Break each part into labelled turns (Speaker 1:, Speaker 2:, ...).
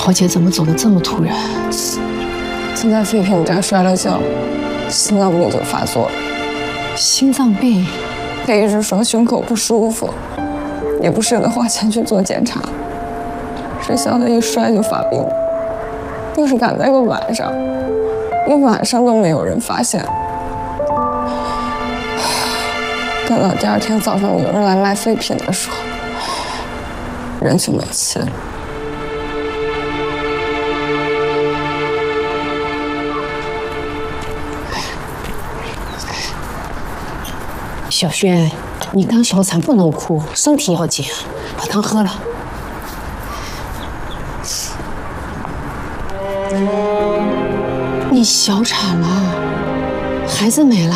Speaker 1: 豪姐怎么走得这么突然？
Speaker 2: 现在废品站摔了跤，心脏病就发作了。
Speaker 1: 心脏病？
Speaker 2: 他一直说胸口不舒服，也不舍得花钱去做检查。谁想他一摔就发病了，又是赶在个晚上，一晚上都没有人发现。等到第二天早上有人来卖废品的时候，人就没气了。
Speaker 1: 小轩，你刚小产不能哭，身体要紧，把汤喝了。你小产了，孩子没了。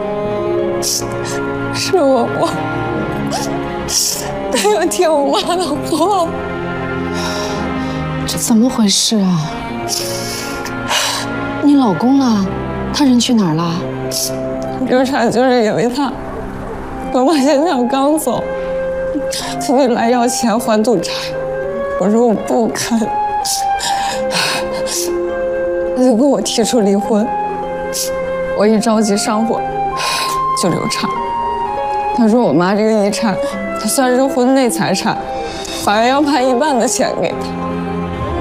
Speaker 2: 是我不，他要听我妈的话。
Speaker 1: 这怎么回事啊？你老公呢？他人去哪儿了？
Speaker 2: 流产就是因为他。我妈现在刚走，他就来要钱还赌债，我说我不肯，他就跟我提出离婚。我一着急上火，就流产。他说我妈这个遗产，他算是婚内财产，法院要判1半的钱给他。